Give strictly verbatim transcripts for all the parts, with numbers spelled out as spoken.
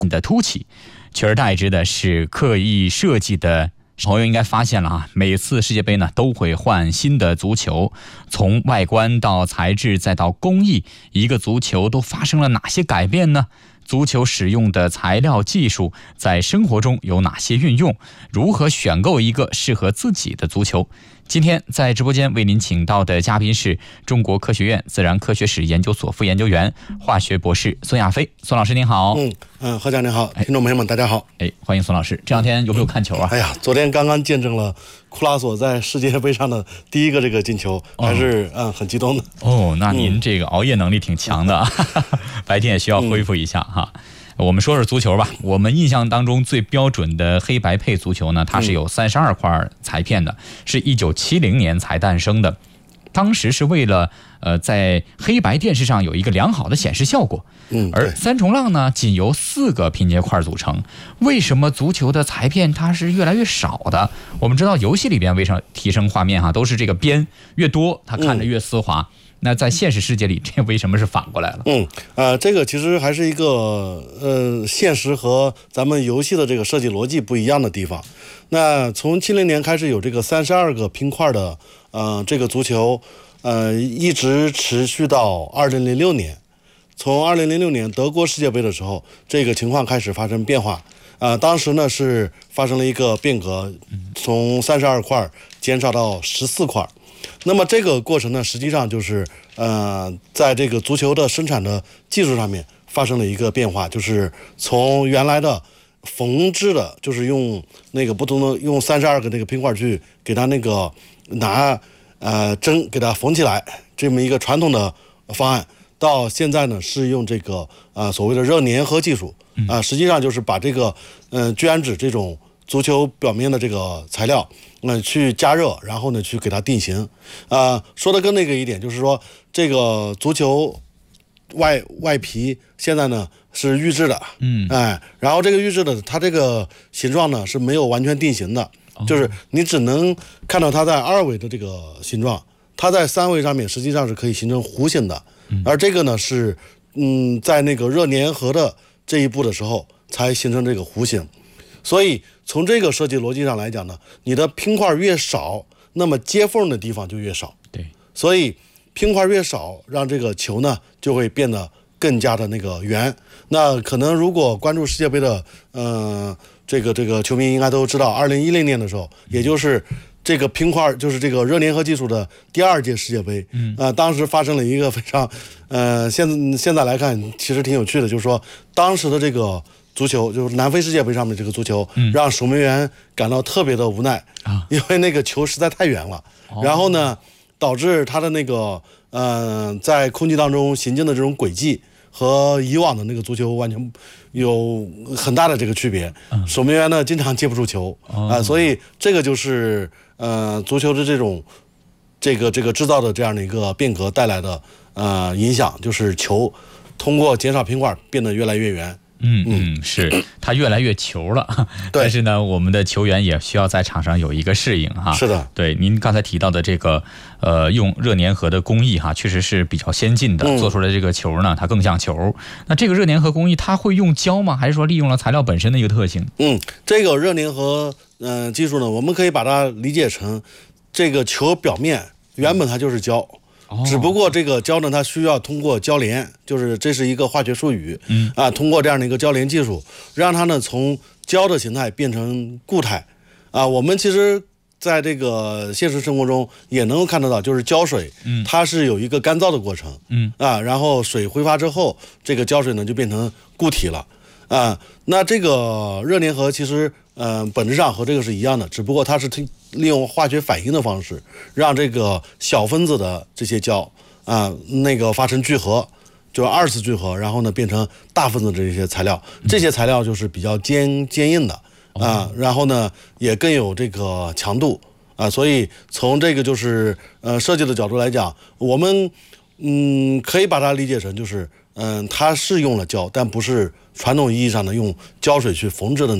的凸起，取而代之的是刻意设计的。朋友应该发现了啊，每次世界杯呢都会换新的足球，从外观到材质再到工艺，一个足球都发生了哪些改变呢？足球使用的材料技术在生活中有哪些运用？如何选购一个适合自己的足球？今天在直播间为您请到的嘉宾是中国科学院自然科学史研究所副研究员、化学博士孙亚飞。孙老师您好。 嗯嗯，何讲您好，听众朋友们大家好。 哎，欢迎孙老师。这两天有没有看球啊？ 哎呀，昨天刚刚见证了库拉索在世界杯上的第一个这个进球，还是、哦、嗯很激动的。 哦，那您这个熬夜能力挺强的啊，嗯、白天也需要恢复一下哈。嗯我们说说足球吧。我们印象当中最标准的黑白配足球呢，它是有三十二块裁片的，是一九七零年才诞生的。当时是为了呃在黑白电视上有一个良好的显示效果。 嗯， 而三重浪呢，仅由四个拼接块组成。为什么足球的裁片它是越来越少的？我们知道游戏里边为什么提升画面哈，都是这个边越多，它看着越丝滑。嗯，那在现实世界里，这为什么是反过来了？ 嗯，呃，这个其实还是一个呃，现实和咱们游戏的这个设计逻辑不一样的地方。那从七零年开始有这个三十二个拼块的呃这个足球，呃，一直持续到二零零六年。从二零零六年德国世界杯的时候，这个情况开始发生变化。呃，当时呢是发生了一个变革，从三十二块减少到十四块。那么这个过程呢，实际上就是呃，在这个足球的生产的技术上面发生了一个变化，就是从原来的缝制的，就是用那个不同的用三十二个那个拼块去给它那个拿呃针给它缝起来这么一个传统的方案，到现在呢是用这个呃所谓的热粘合技术啊、呃，实际上就是把这个嗯、呃、聚氨酯这种足球表面的这个材料。那、呃、去加热，然后呢去给它定型，啊、呃，说的更那个一点，就是说这个足球外外皮现在呢是预制的， 嗯， 哎，然后这个预制的它这个形状呢是没有完全定型的，哦、就是你只能看到它在二维的这个形状，它在三维上面实际上是可以形成弧形的，嗯、而这个呢是嗯在那个热粘合的这一步的时候才形成这个弧形。所以从这个设计逻辑上来讲呢，你的拼块越少，那么接缝的地方就越少。 对， 所以拼块越少，让这个球呢就会变得更加的那个圆。那可能如果关注世界杯的，呃，这个这个球迷应该都知道，二零一零年的时候，也就是这个拼块，就是这个热粘合技术的第二届世界杯，嗯，啊、呃，当时发生了一个非常，呃，现现在来看其实挺有趣的，就是说当时的这个。足球就是南非世界杯上面这个足球，嗯、让守门员感到特别的无奈，啊、因为那个球实在太远了，哦、然后呢，导致他的那个呃在空气当中行进的这种轨迹和以往的那个足球完全有很大的这个区别，嗯、守门员呢经常接不住球啊、哦呃，所以这个就是呃足球的这种这个这个制造的这样的一个变革带来的呃影响，就是球通过减少拼块变得越来越圆。 嗯嗯，是它越来越球了，但是呢，我们的球员也需要在场上有一个适应哈。 是的， 对，您刚才提到的这个呃，用热粘合的工艺哈，确实是比较先进的，嗯、做出来这个球呢，它更像球。那这个热粘合工艺，它会用胶吗？还是说利用了材料本身的一个特性？ 嗯，这个热粘合嗯、呃、技术呢，我们可以把它理解成这个球表面原本它就是胶。只不过这个胶呢，它需要通过交联，就是这是一个化学术语，嗯啊，通过这样的一个交联技术，让它呢从胶的形态变成固态，啊，我们其实在这个现实生活中也能够看得到，就是胶水，嗯，它是有一个干燥的过程，嗯啊，然后水挥发之后，这个胶水呢就变成固体了，啊，那这个热粘合其实，嗯、呃，本质上和这个是一样的，只不过它是利用化学反应的方式，让这个小分子的这些胶啊、呃，那个发生聚合，就二次聚合，然后呢变成大分子的这些材料，这些材料就是比较坚坚硬的啊、呃，然后呢也更有这个强度啊、呃，所以从这个就是呃设计的角度来讲，我们嗯可以把它理解成就是嗯、呃、它是用了胶，但不是传统意义上的用胶水去缝制的那种。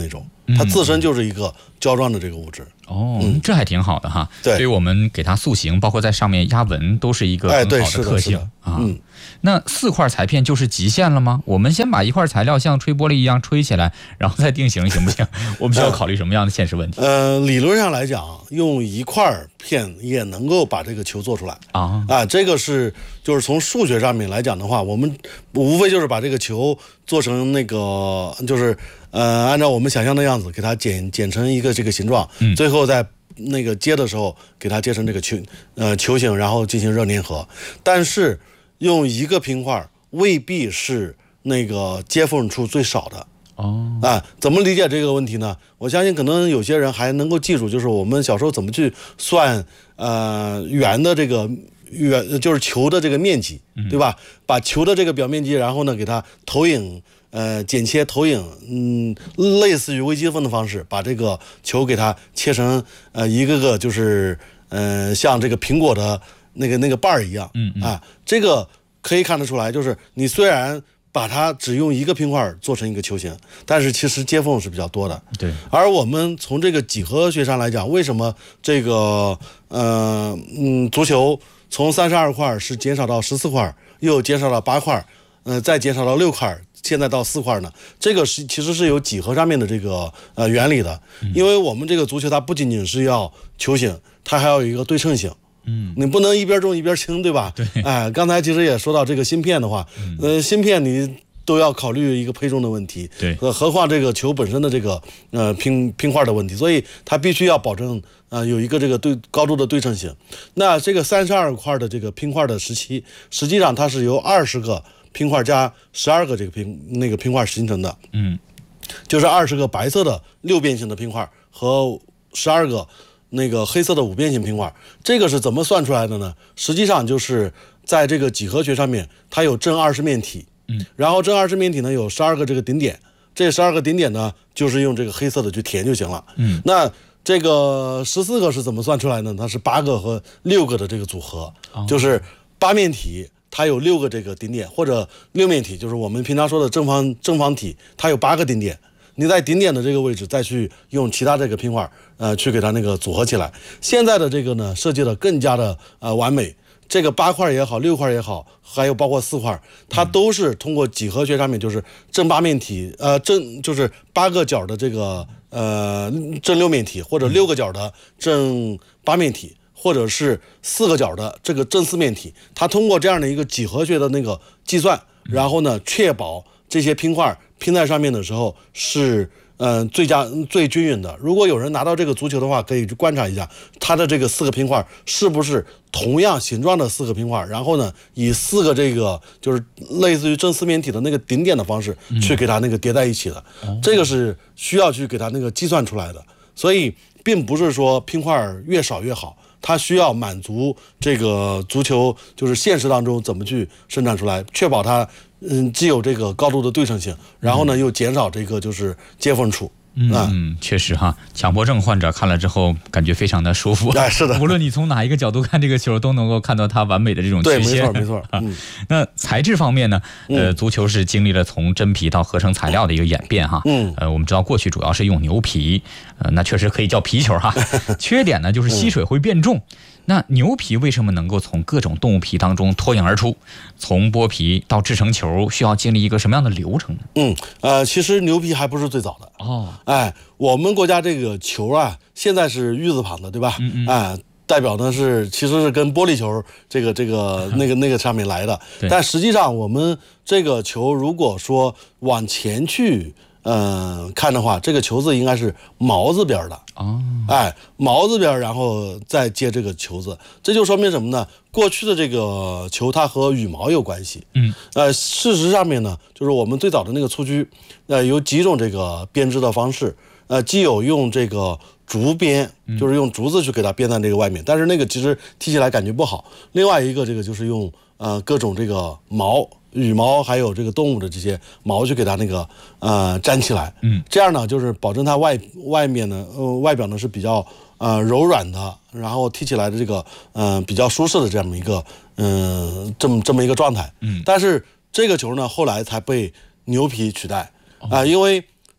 它自身就是一个胶状的这个物质。 哦，嗯、这还挺好的哈。 对， 所以我们给它塑形，包括在上面压纹，都是一个很好的特性、 哎、 啊。 嗯， 那四块裁片就是极限了吗？我们先把一块材料像吹玻璃一样吹起来，然后再定型，行不行？我们需要考虑什么样的现实问题？ 呃，理论上来讲，用一块片也能够把这个球做出来啊啊，这个是就是从数学上面来讲的话，我们无非就是把这个球做成那个就是呃，按照我们想象的样子，给它剪剪成一个这个形状，嗯、最后在那个接的时候给它接成这个球呃球形，然后进行热粘合。但是用一个拼块未必是那个接缝处最少的。哦，啊，怎么理解这个问题呢？我相信可能有些人还能够记住，就是我们小时候怎么去算呃圆的这个圆，就是球的这个面积，对吧？把球的这个表面积，然后呢给它投影。呃，剪切投影，嗯，类似于微积分的方式，把这个球给它切成呃一个个就是呃像这个苹果的那个那个瓣儿一样，嗯嗯啊，这个可以看得出来，就是你虽然把它只用一个拼块做成一个球形，但是其实接缝是比较多的。 对。 而我们从这个几何学上来讲，为什么这个呃嗯足球从三十二块是减少到十四块，又减少到八块，呃再减少到六块？现在到四块呢，这个是其实是有几何上面的这个呃原理的，因为我们这个足球它不仅仅是要球形，它还要有一个对称性。嗯，你不能一边重一边轻，对吧？ 对。 哎，刚才其实也说到这个芯片的话，嗯、呃，芯片你都要考虑一个配重的问题， 对， 何况这个球本身的这个呃拼拼块的问题，所以它必须要保证呃有一个这个对高度的对称性。那这个三十二块的这个拼块的时期，实际上它是由二十个。拼块加十二个这个拼那个拼块形成的，嗯，就是二十个白色的六边形的拼块和十二个那个黑色的五边形拼块。这个是怎么算出来的呢？实际上就是在这个几何学上面，它有正二十面体，嗯，然后正二十面体呢有十二个这个顶点，这十二个顶点呢就是用这个黑色的去填就行了，嗯，那这个十四个是怎么算出来呢？它是八个和六个的这个组合，哦、就是八面体。它有六个这个顶点，或者六面体，就是我们平常说的正方正方体，它有八个顶点。你在顶点的这个位置再去用其他这个拼块，呃，去给它那个组合起来。现在的这个呢，设计的更加的呃完美。这个八块也好，六块也好，还有包括四块，它都是通过几何学上面就是正八面体，呃，正就是八个角的这个呃正六面体，或者六个角的正八面体。或者是四个角的这个正四面体，它通过这样的一个几何学的那个计算，然后呢，确保这些拼块拼在上面的时候是嗯、呃、最佳最均匀的。如果有人拿到这个足球的话，可以去观察一下它的这个四个拼块是不是同样形状的四个拼块，然后呢，以四个这个就是类似于正四面体的那个顶点的方式去给它那个叠在一起的，嗯、这个是需要去给它那个计算出来的。所以并不是说拼块越少越好。它需要满足这个足球，就是现实当中怎么去生产出来，确保它嗯既有这个高度的对称性，然后呢又减少这个就是接缝处。 嗯，确实哈，强迫症患者看了之后感觉非常的舒服。 哎，是的， 无论你从哪一个角度看这个球，都能够看到它完美的这种曲线。 对，没错没错。嗯， 那材质方面呢？呃，足球是经历了从真皮到合成材料的一个演变哈。嗯，呃，我们知道过去主要是用牛皮，呃，那确实可以叫皮球哈。缺点呢就是吸水会变重。那牛皮为什么能够从各种动物皮当中脱颖而出？从剥皮到制成球，需要经历一个什么样的流程呢？ 嗯，呃，其实牛皮还不是最早的哦。哎，我们国家这个球啊，现在是玉字旁的，对吧？嗯嗯。哎，代表呢是其实是跟玻璃球这个这个那个那个上面来的，但实际上我们这个球如果说往前去。嗯、呃，看的话，这个球字应该是毛字边的哦，哎，毛字边，然后再接这个球字，这就说明什么呢？过去的这个球它和羽毛有关系，嗯，呃，事实上面呢，就是我们最早的那个蹴鞠，呃，有几种这个编织的方式，呃，既有用这个竹编，就是用竹子去给它编在这个外面，但是那个其实踢起来感觉不好。另外一个这个就是用呃各种这个毛。羽毛还有这个动物的这些毛去给它那个呃粘起来，嗯，这样呢就是保证它外外面呢呃外表呢是比较呃柔软的，然后踢起来的这个嗯、呃、比较舒适的这么一个嗯、呃、这么这么一个状态，嗯，但是这个球呢后来才被牛皮取代啊、呃，因为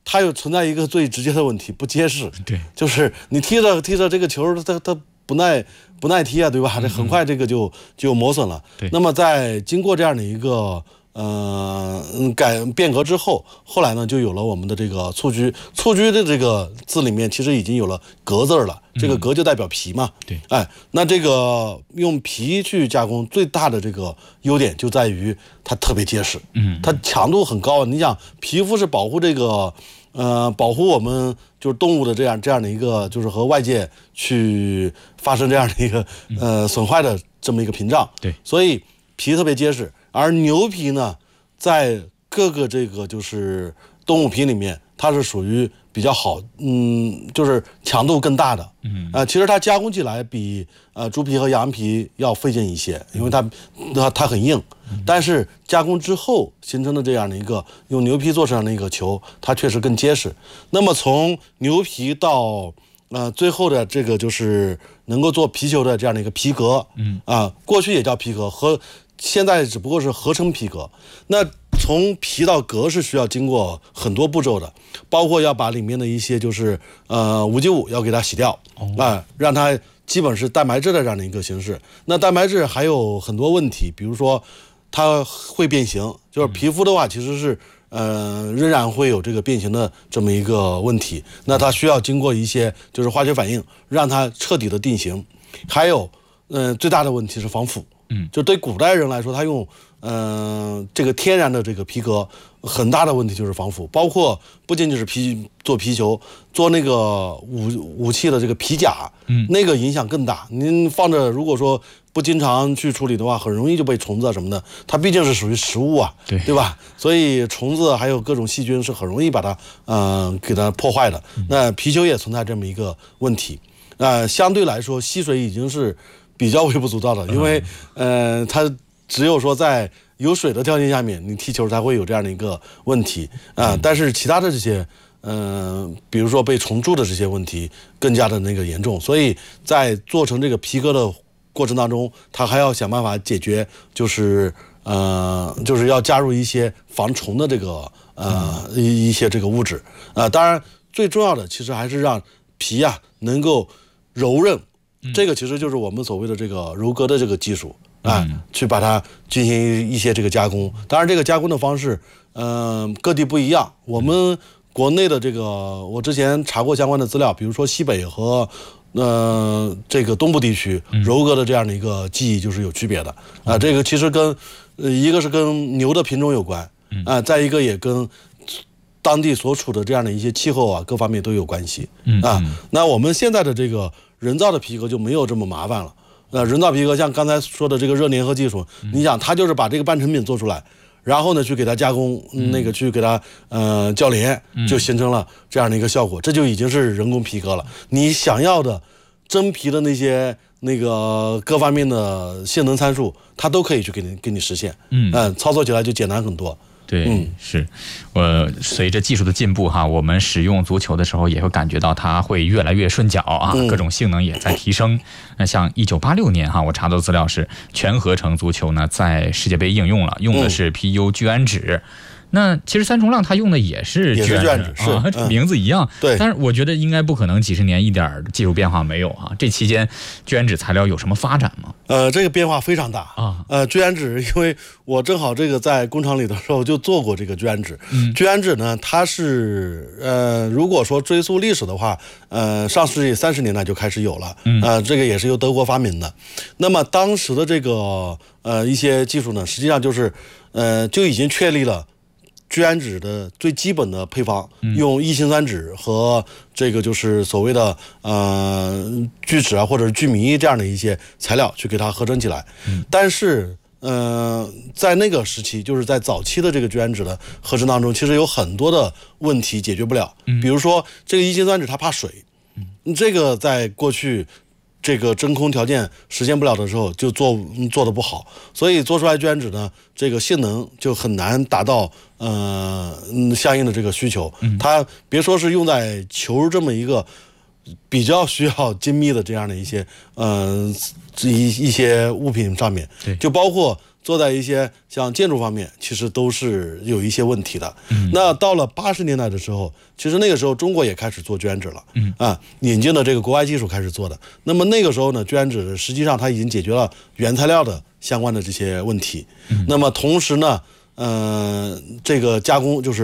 它又存在一个最直接的问题，不结实。 对， 就是你踢着踢着这个球，它它不耐不耐踢啊，对吧？这很快这个就就磨损了。 对， 那么在经过这样的一个呃改变革之后，后来呢就有了我们的这个蹴鞠。蹴鞠的这个字里面其实已经有了革字了，这个革就代表皮嘛。 对， 哎，那这个用皮去加工，最大的这个优点就在于它特别结实， 嗯， 它强度很高。你想，皮肤是保护这个呃保护我们就是动物的这样这样的一个就是和外界去发生这样的一个呃损坏的这么一个屏障。 对， 所以皮特别结实。而牛皮呢，在各个这个就是动物皮里面，它是属于比较好，嗯，就是强度更大的，嗯，啊、呃，其实它加工起来比呃猪皮和羊皮要费劲一些，因为它它它很硬，但是加工之后形成的这样的一个用牛皮做成的一个球，它确实更结实。那么从牛皮到呃最后的这个就是能够做皮球的这样的一个皮革，嗯啊、呃，过去也叫皮革和。现在只不过是合成皮革，那从皮到革是需要经过很多步骤的，包括要把里面的一些就是呃无机物要给它洗掉啊、哦呃，让它基本是蛋白质的这样的一个形式。那蛋白质还有很多问题，比如说它会变形，就是皮肤的话其实是呃仍然会有这个变形的这么一个问题，那它需要经过一些就是化学反应让它彻底的定型。还有嗯、呃、最大的问题是防腐。嗯，就对古代人来说，他用嗯、呃、这个天然的这个皮革，很大的问题就是防腐，包括不仅仅是皮做皮球，做那个武武器的这个皮甲，嗯，那个影响更大。您放着，如果说不经常去处理的话，很容易就被虫子什么的，它毕竟是属于食物啊， 对对吧？所以虫子还有各种细菌是很容易把它嗯、呃、给它破坏的。那皮球也存在这么一个问题，呃，相对来说吸水已经是比较微不足道的，因为呃，它只有说在有水的条件下面，你踢球才会有这样的一个问题啊、呃。但是其他的这些，嗯、呃，比如说被虫蛀的这些问题更加的那个严重，所以在做成这个皮革的过程当中，它还要想办法解决，就是呃，就是要加入一些防虫的这个呃一一些这个物质啊、呃。当然，最重要的其实还是让皮啊能够柔韧。这个其实就是我们所谓的这个柔革的这个技术啊、嗯，去把它进行一些这个加工。当然，这个加工的方式，嗯、呃，各地不一样。我们国内的这个，我之前查过相关的资料，比如说西北和呃这个东部地区柔革的这样的一个技艺就是有区别的啊、呃。这个其实跟呃一个是跟牛的品种有关啊、呃，再一个也跟当地所处的这样的一些气候啊各方面都有关系啊。那我们现在的这个人造的皮革就没有这么麻烦了。那人造皮革像刚才说的这个热粘合技术，你想它就是把这个半成品做出来，然后呢去给它加工，那个去给它呃铰连，就形成了这样的一个效果，这就已经是人工皮革了。你想要的真皮的那些那个各方面的性能参数，它都可以去给你给你实现，嗯、呃，操作起来就简单很多。 对，嗯，是，呃，随着技术的进步哈，我们使用足球的时候也会感觉到它会越来越顺脚啊，各种性能也在提升。那像一九八六年哈，我查到资料是全合成足球呢在世界杯应用了，用的是 P U 聚氨酯。那其实三重浪它用的也是聚氨酯，是、啊嗯、名字一样， 对。 但是我觉得应该不可能几十年一点技术变化没有啊。这期间聚氨酯材料有什么发展吗？ 呃，这个变化非常大啊。 呃，聚氨酯，因为我正好这个在工厂里的时候就做过这个聚氨酯。嗯，聚氨酯呢，它是呃，如果说追溯历史的话，呃，上世纪三十年代就开始有了。嗯，呃，这个也是由德国发明的。那么当时的这个呃一些技术呢，实际上就是呃就已经确立了。聚氨酯的最基本的配方，用异氰酸酯和这个就是所谓的呃聚酯啊，或者是聚醚这样的一些材料去给它合成起来。嗯、但是，呃，在那个时期，就是在早期的这个聚氨酯的合成当中，其实有很多的问题解决不了。嗯、比如说，这个异氰酸酯它怕水，嗯、这个在过去。这个真空条件实现不了的时候，就做做的不好，所以做出来聚氨酯呢，这个性能就很难达到呃相应的这个需求。它别说是用在球这么一个比较需要精密的这样的一些呃一一些物品上面，就包括做在一些像建筑方面，其实都是有一些问题的。嗯、那到了八十年代的时候，其实那个时候中国也开始做卷纸了，嗯啊，引进的这个国外技术开始做的。那么那个时候呢，卷纸实际上它已经解决了原材料的相关的这些问题。嗯、那么同时呢，嗯、呃，这个加工就是。